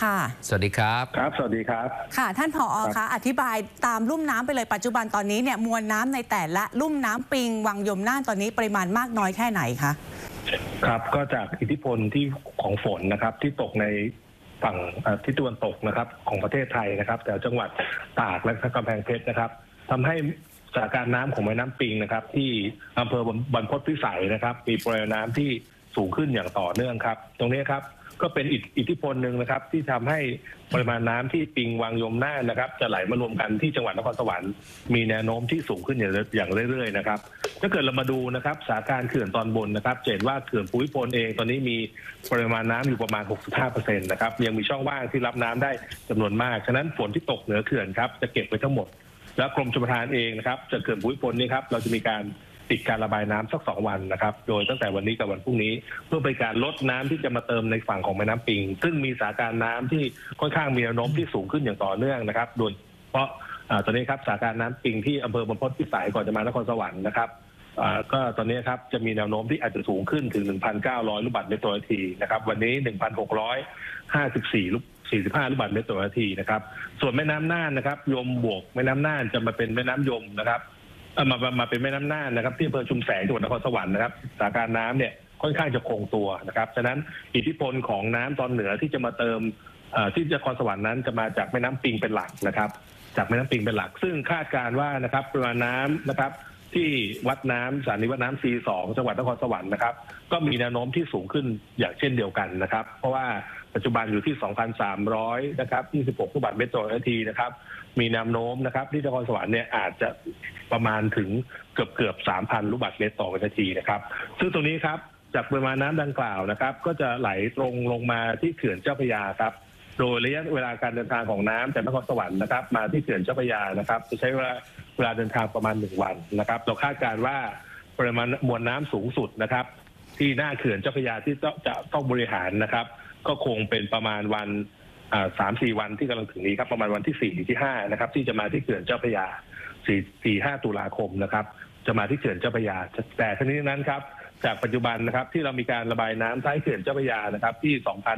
ค่ะสวัสดีครับครับสวัสดีครับค่ะท่านผอ.คะอธิบายตามลุ่มน้ำไปเลยปัจจุบันตอนนี้เนี่ยมวลน้ำในแต่ละลุ่มน้ำปิงวังยมน่านตอนนี้ปริมาณมากน้อยแค่ไหนคะครับก็จากอิทธิพลที่ของฝนนะครับที่ตกในฝั่งทิศตะวันตกนะครับของประเทศไทยนะครับแต่จังหวัดตากและกำแพงเพชรนะครับทำให้สถานการณ์น้ำของแม่น้ำปิงนะครับที่อำเภอบรรพตพิสัยนะครับมีปริมาณน้ำที่สูงขึ้นอย่างต่อเนื่องครับตรงนี้ครับก็เป็นอิทธิพลหนึ่งนะครับที่ทำให้ปริมาณน้ำที่ปิงวังยมน่านนะครับจะไหลมารวมกันที่จังหวัดนครสวรรค์มีแนวโน้มที่สูงขึ้นอย่างเรื่อยๆนะครับถ้าเกิดเรามาดูนะครับสถานการณ์เขื่อนตอนบนนะครับเห็นว่าเขื่อนภูมิพลเองตอนนี้มีปริมาณน้ำอยู่ประมาณ 65% นะครับยังมีช่องว่างที่รับน้ำได้จำนวนมากฉะนั้นฝนที่ตกเหนือเขื่อนครับจะเก็บไว้ทั้งหมดและกรมชลประทานเองนะครับจากเขื่อนภูมิพลนี้ครับเราจะมีการปิดการระบายน้ำสัก2 วันนะครับโดยตั้งแต่วันนี้กับวันพรุ่งนี้เพื่อเป็นการลดน้ำที่จะมาเติมในฝั่งของแม่น้ำปิงซึ่งมีสถานการณ์น้ำที่ค่อนข้างมีแนวโน้มที่สูงขึ้นอย่างต่อเนื่องนะครับโดยเพราะตอนนี้ครับสถานการณ์น้ำปิงที่อำเภอบรรพตพิสัยก่อนจะมานครสวรรค์นะครับก็ตอนนี้ครับจะมีแนวโน้มที่อาจจะสูงขึ้นถึง 1,900 ลูกบาศก์เมตรต่อนาทีนะครับวันนี้ 1,654 45 ลูกบาศก์เมตรต่อนาทีนะครับส่วนแม่น้ำน่านนะครับยมบวกแม่น้ำน่านจะมาเป็นแม่น้ำยมนะครับมาเป็นแม่น้ำน่านนะครับที่อำเภอชุมแสงจังหวัดนครสวรรค์นะครับสถานการณ์น้ำเนี่ยค่อนข้างจะคงตัวนะครับฉะนั้นอิทธิพลของน้ำตอนเหนือที่จะมาเติมที่นครสวรรค์นั้นจะมาจากแม่น้ำปิงเป็นหลักนะครับจากแม่น้ำปิงเป็นหลักซึ่งคาดการณ์ว่านะครับปริมาณน้ำนะครับที่วัดน้ำสถานีวัดน้ำ C2 จังหวัดนครสวรรค์นะครับก็มีแนวโน้มที่สูงขึ้นอย่างเช่นเดียวกันนะครับเพราะว่าปัจจุบันอยู่ที่ 2,300 นะครับ26 ลูกบาศก์เมตรต่อนาทีนะครับมีแนวโน้มนะครับที่นครสวรรค์เนี่ยอาจจะประมาณถึงเกือบ 3,000 ลูกบาศก์เมตรต่อนาทีนะครับซึ่งตรงนี้ครับจากปริมาณน้ำดังกล่าวนะครับก็จะไหลตรงลงมาที่เขื่อนเจ้าพระยาครับโดยระยะเวลาการเดินทางของน้ำจากนครสวรรค์นะครับมาที่เขื่อนเจ้าพระยานะครับจะใช้เวลาเดินทางประมาณ1 วันนะครับเราคาดการณ์ว่าปริมาณมวลน้ำสูงสุดนะครับที่หน้าเขื่อนเจ้าพระยาที่จะต้องบริหารนะครับก็คงเป็นประมาณวัน3-4 วันที่กำลังถึงนี้ครับประมาณวันที่4ที่5นะครับที่จะมาที่เขื่อนเจ้าพระยา4-5 ตุลาคมนะครับจะมาที่เขื่อนเจ้าพระยาแต่ทั้งนี้นั้นครับจากปัจจุบันนะครับที่เรามีการระบายน้ำท้ายเขื่อนเจ้าพระยานะครับที่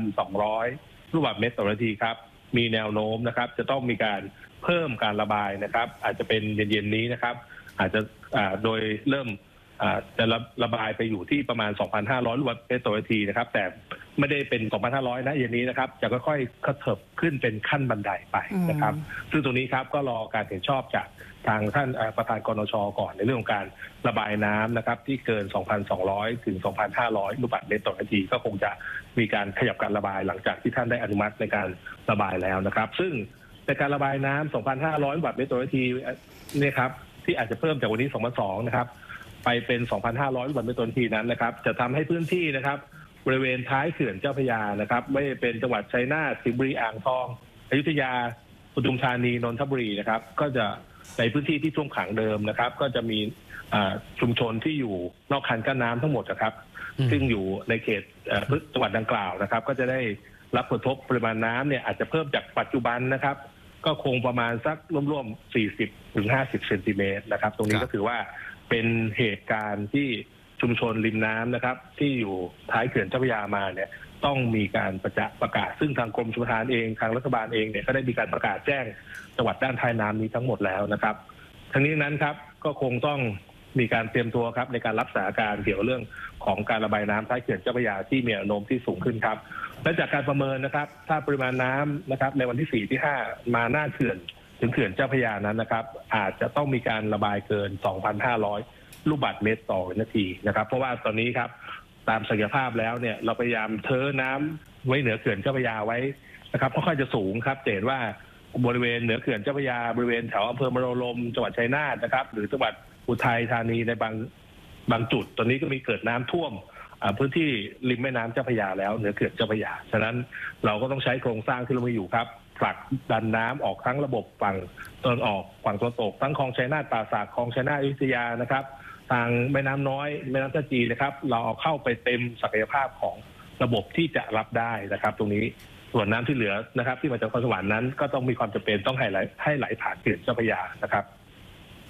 2,200 ลูกบาศก์เมตรต่อนาทีครับมีแนวโน้มนะครับจะต้องมีการเพิ่มการระบายนะครับอาจจะเป็นเย็นๆนี้นะครับอาจจะโดยเริ่มจะระบายไปอยู่ที่ประมาณ 2,500 ลูกบาศก์เมตรต่อนาทีนะครับแต่ไม่ได้เป็น 2,500 นะเย็นนี้นะครับจะค่อยๆกระเถิบขึ้นเป็นขั้นบันไดไปนะครับซึ่งตรงนี้ครับก็รอการเห็นชอบจากทางท่านประธานกนช.ก่อนในเรื่องของการระบายน้ำนะครับที่เกิน 2,200 ถึง 2,500 ลูกบาศก์เมตรต่อนาทีก็คงจะมีการขยับการระบายหลังจากที่ท่านได้อนุมัติในการระบายแล้วนะครับซึ่งในการระบายน้ำ 2,500 ลูกบาศก์เมตรต่อนาทีเนี่ยครับที่อาจจะเพิ่มจากวันนี้ 2,200 นะครับไปเป็น 2,500 ลูกบาศก์เมตรต่อนาทีนั้นนะครับจะทำให้พื้นที่นะครับบริเวณท้ายเขื่อนเจ้าพระยานะครับไม่เป็นจังหวัดชัยนาทสิงห์บุรีอ่างทองอยุธยาปทุมธานีนนทบุรีนะครับก็จะในพื้นที่ที่ท่วมขังเดิมนะครับก็จะมีชุมชนที่อยู่นอกคันกั้นน้ำทั้งหมดนะครับซึ่งอยู่ในเขตจังหวัดดังกล่าวนะครับก็จะได้รับผลกระทบปริมาณน้ำเนี่ยอาจจะเพิ่มจากปัจจุบันนะครับก็คงประมาณสักร่วมๆ 40-50 เซนติเมตรนะครับตรงนี้ก็ถือว่าเป็นเหตุการณ์ที่ชุมชนริมน้ำนะครับที่อยู่ท้ายเขื่อนเจ้าพระยามาเนี่ยต้องมีการประกาศซึ่งทางกรมชลประทานเองทางรัฐบาลเองเนี่ยก็ได้มีการประกาศแจ้งจังหวัดด้านท้ายน้ำนี้ทั้งหมดแล้วนะครับทั้งนี้นั้นครับก็คงต้องมีการเตรียมตัวครับในการรับสถานการณ์เกี่ยวกับเรื่องของการระบายน้ำท้ายเขื่อนเจ้าพระยาที่มีแนวโน้มที่สูงขึ้นครับและจากการประเมินนะครับถ้าปริมาณน้ำนะครับในวันที่4ที่5มาหน้าเขื่อนถึงเขื่อนเจ้าพระยานั้นนะครับอาจจะต้องมีการระบายเกิน 2,500 ลูกบาศก์เมตรต่อนาทีนะครับเพราะว่าตอนนี้ครับตามศักยภาพแล้วเนี่ยเราพยายามเทน้ำไว้เหนือเขื่อนเจ้าพระยาไว้นะครับค่อยๆจะสูงครับเห็นว่าบริเวณเหนือเขื่อนเจ้าพระยาบริเวณแถวอำเภอมโนรมจังหวัดชัยนาทนะครับหรือจังหวัดอุทัยธานีในบางจุดตอนนี้ก็มีเกิดน้ำท่วมพื้นที่ริมแม่น้ำเจ้าพระยาแล้วเหนือเขื่อนเจ้าพระยาฉะนั้นเราก็ต้องใช้โครงสร้างที่เรามีอยู่ครับผลักดันน้ำออกทั้งระบบฝั่งตะวันออกฝั่งตะวันตกทั้งคลองชัยนาทป่าสักคลองชัยนาทอยุธยานะครับทางแม่น้ำน้อยแม่น้ำท่าจีนนะครับเราเอาเข้าไปเต็มศักยภาพของระบบที่จะรับได้นะครับตรงนี้ส่วนน้ำที่เหลือนะครับที่มาจากนครสวรรค์นั้นก็ต้องมีความจำเป็นต้องให้ไหลผ่านเขื่อนเจ้าพระยานะครับครับ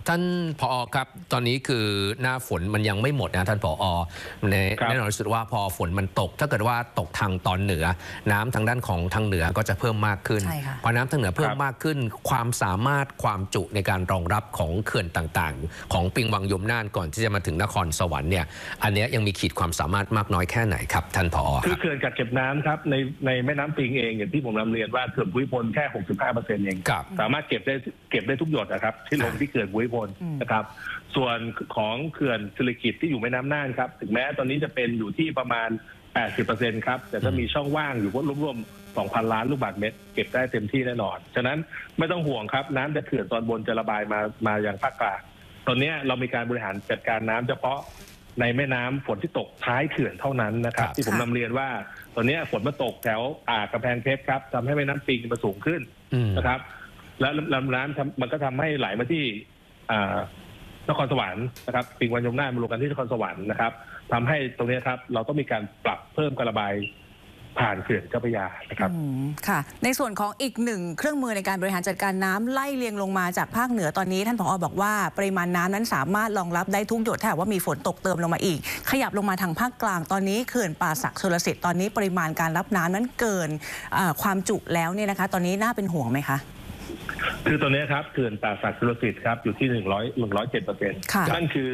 ท่านผอ.ครับตอนนี้คือหน้าฝนมันยังไม่หมดนะท่านผอ.แน่นอนสุดว่าพอฝนมันตกถ้าเกิดว่าตกทางตอนเหนือน้ำทางด้านของทางเหนือก็จะเพิ่มมากขึ้นพอน้ำทางเหนือเพิ่มมากขึ้นความสามารถความจุในการรองรับของเขื่อนต่างๆของปิงวังยมน่านก่อนที่จะมาถึงนครสวรรค์เนี่ยอันนี้ยังมีขีดความสามารถมากน้อยแค่ไหนครับท่านผอ. คือเขื่อนกักเก็บน้ำครับในแม่น้ำปิงเองอย่างที่ผมนำเรียนว่าเขื่อนภูมิพลแค่ 65% เองสามารถเก็บได้ทุกหยดนะครับที่ลงที่เขื่อนภูมิพลนะครับส่วนของเขื่อนสิริกิติ์ที่อยู่แม่น้ำน่านครับถึงแม้ตอนนี้จะเป็นอยู่ที่ประมาณ 80% ครับแต่ถ้ามีช่องว่างอยู่ร่วม 2,000 ล้านลูกบาศก์เมตรเก็บได้เต็มที่แน่นอนฉะนั้นไม่ต้องห่วงครับน้ำจากเขื่อนตอนบนจะระบายมาอย่างภาคกลางตอนนี้เรามีการบริหารจัดการน้ำเฉพาะในแม่น้ำฝนที่ตกท้ายเขื่อนเท่านั้นนะครับที่ผมนำเรียนว่าตอนนี้ฝนมาตกแถวกำแพงเพชรครับทำให้แม่น้ำปิงมันสูงขึ้นนะครับและลำน้ำมันก็ทำให้ไหลมาที่นครสวรรค์นะครับปิงวังยมน่านมารวมกันที่นครสวรรค์นะครับทำให้ตรงนี้ครับเราต้องมีการปรับเพิ่มการระบายผ่านเขื่อนเจ้าพระยานะครับค่ะในส่วนของอีกหนึ่งเครื่องมือในการบริหารจัดการน้ำไล่เลียงลงมาจากภาคเหนือตอนนี้ท่านผอ.บอกว่าปริมาณน้ำนั้นสามารถรองรับได้ทุกหยดถ้าว่ามีฝนตกเติมลงมาอีกขยับลงมาทางภาคกลางตอนนี้เขื่อนป่าสักชลสิทธิ์ตอนนี้ปริมาณการรับน้ำนั้นเกินความจุแล้วเนี่ยนะคะตอนนี้น่าเป็นห่วงไหมคะคือตอนนี้ครับเขื่อนป่าสักชลสิทธิ์ครับอยู่ที่107%นั่นคือ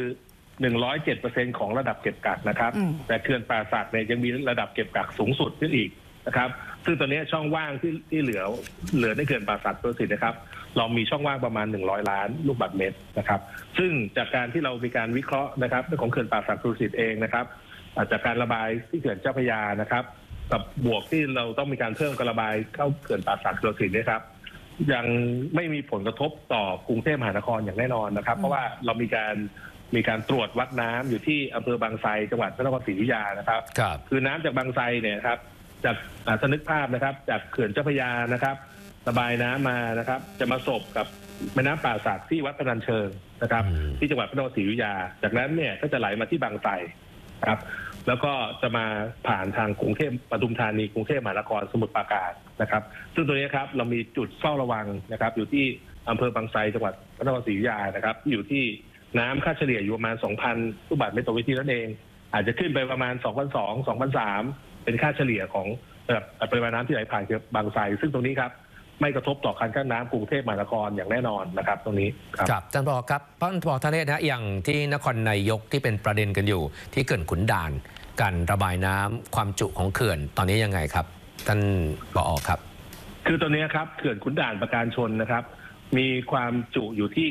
107% ของระดับเก็บกักนะครับแต่เขื่อนป่าสักเนี่ยยังมีระดับเก็บกักสูงสุดขึ้นอีกนะครับซึ่งตอนนี้ช่องว่างที่เหลือในเขื่อนป่าสักชลสิทธิ์นะครับเรามีช่องว่างประมาณ100 ล้านลูกบาศก์เมตรนะครับซึ่งจากการที่เรามีการวิเคราะห์นะครับเรื่องของเขื่อนป่าสักชลสิทธิ์เองนะครับจากการระบายที่เขื่อนเจ้าพระยานะครับกับบวกที่เราต้องมีการเพิ่มการระบายเข้าเขื่อนป่าสักชลสิทธิ์นะครับยังไม่มีผลกระทบต่อกรุงเทพมหานครอย่างแน่นอนนะครับเพราะว่าเรามีการตรวจวัดน้ำอยู่ที่อำเภอบางไทรจังหวัดพระนครศรีอยุธยานะครับคือน้ำจากบางไทรเนี่ยครับจากนึกภาพนะครับจากเขื่อนเจ้าพระยานะครับระบายน้ำมานะครับจะมาสบกับแม่น้ำป่าสักที่วัดพนัญเชิงนะครับที่จังหวัดพระนครศรีอยุธยาจากนั้นเนี่ยก็จะไหลมาที่บางไทรครับแล้วก็จะมาผ่านทางกรุงเทพปทุมธานีกรุงเทพมหานครสมุทรปราการนะครับซึ่งตัวนี้ครับเรามีจุดเฝ้าระวังนะครับอยู่ที่อำเภอบางไทรจังหวัดพระนครศรีอยุธยานะครับอยู่ที่น้ำค่าเฉลี่ยอยู่ประมาณ 2,000 ลูกบาศก์เมตรต่อวินาทีนั่นเองอาจจะขึ้นไปประมาณ 2,200 2,300 เป็นค่าเฉลี่ยของปริมาณน้ำที่ไหลผ่านเขื่อนบางไทรซึ่งตรงนี้ครับไม่กระทบต่อการกั้นน้ำกรุงเทพมหานครอย่างแน่นอนนะครับตรงนี้ครับท่านผอ.ครับท่านผอ.ธเนศนะอย่างที่นครนายกที่เป็นประเด็นกันอยู่ที่เขื่อนขุนด่านการระบายน้ำความจุของเขื่อนตอนนี้ยังไงครับท่านผอ.ครับคือตอนนี้ครับเขื่อนขุนด่านประการชนนะครับมีความจุอยู่ที่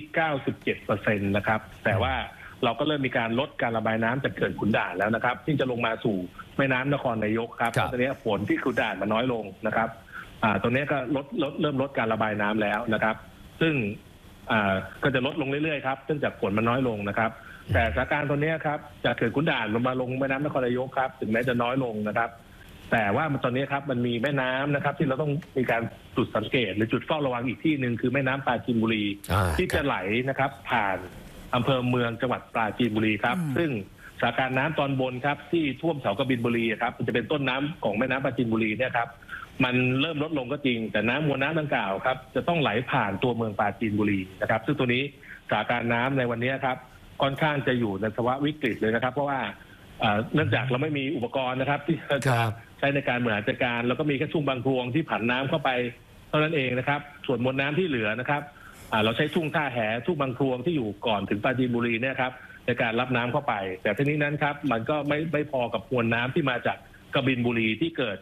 97% นะครับแต่ว่าเราก็เริ่มมีการลดการระบายน้ำจากเขื่อนขุนด่านแล้วนะครับที่จะลงมาสู่แม่น้ำนครนายกครับตอนนี้ฝนที่ขุนด่านมันน้อยลงนะครับตรงนี้ก็เริ่มลดการระบายน้ำแล้วนะครับซึ่งก็จะลดลงเรื่อยๆครับเนื่องจากฝนมันน้อยลงนะครับแต่สถานการณ์ตอนนี้ครับจากเขื่อนขุนด่านลงแม่น้ำนครนายกครับถึงแม้จะน้อยลงนะครับแต่ว่าตอนนี้ครับมันมีแม่น้ำนะครับที่เราต้องมีการจุดสังเกตหรือจุดเฝ้าระวังอีกที่หนึ่งคือแม่น้ำปราจีนบุรีที่จะไหลนะครับผ่านอำเภอเมืองจังหวัดปราจีนบุรีครับซึ่งสถานการณ์น้ำตอนบนครับที่ท่วมแถวกบินบุรีครับมันจะเป็นต้นน้ำของแม่น้ำปราจีนบุรีเนี่ยครับมันเริ่มลดลงก็จริงแต่น้ำมวลน้ำดังกล่าวครับจะต้องไหลผ่านตัวเมืองปราจีนบุรีนะครับซึ่งตัวนี้สถานการณ์น้ำในวันนี้ครับค่อนข้างจะอยู่ในภาวะวิกฤตเลยนะครับเพราะว่าเนื่องจากเราไม่มีอุปกรณ์นะครับที่จะใช้ในการบริหารจัดการแล้วก็มีแค่ทุ่งบางพลวงที่ผันน้ำเข้าไปเท่านั้นเองนะครับส่วนมวลน้ำที่เหลือนะครับเราใช้ทุ่งท่าแหทุ่งบางพลวงที่อยู่ก่อนถึงปราจีนบุรีเนี่ยครับในการรับน้ำเข้าไปแต่ทีนี้นั้นครับมันก็ไม่พอกับมวลน้ำที่มาจากกบินบุรีที่เกิด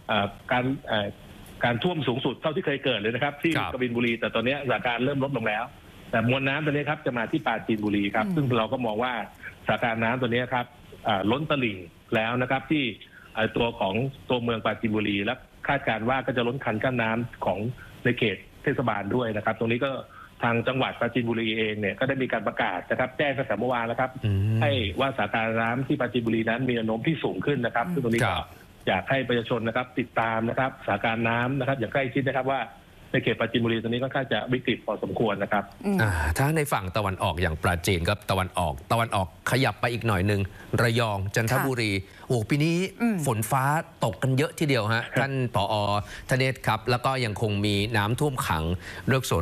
การท่วมสูงสุดเท่าที่เคยเกิดเลยนะครับที่กบินบุรีแต่ตอนนี้สถานการณ์เริ่มลดลงแล้วแต่มวลน้ำตัวนี้ครับจะมาที่ปราจีนบุรีครับซึ่งเราก็มองว่าสถานการณ์น้ำตัวนี้ครับล้นตลิ่งแล้วนะครับที่ตัวเมืองปราจีนบุรีและคาดการณ์ว่าก็จะล้นคันกั้นน้ำของในเขตเทศบาลด้วยนะครับตรงนี้ก็ทางจังหวัดปราจีนบุรีเองเนี่ยก็ได้มีการประกาศนะครับแจ้งตั้งแต่เมื่อวานแล้วครับให้ว่าสถานการณ์น้ำที่ปราจีนบุรีนั้นมีแนวโน้มที่สูงขึ้นนะครับซึ่งตรงนี้ก็อยากให้ประชาชนนะครับติดตามนะครับสถานการณ์น้ำนะครับอย่างใกล้ชิดนะครับว่าในเขตปราจีนบุรีตอนนี้ก็ค่อนข้างจะวิกฤตพอสมควรนะครับถ้าในฝั่งตะวันออกอย่างปราจีนก็ตะวันออกขยับไปอีกหน่อยหนึ่งระยองจันทบุรีโอ้ปีนี้ฝนฟ้าตกกันเยอะทีเดียวฮะท่านผอ.ธเนศครับแล้วก็ยังคงมีน้ำท่วมขังเรื่อง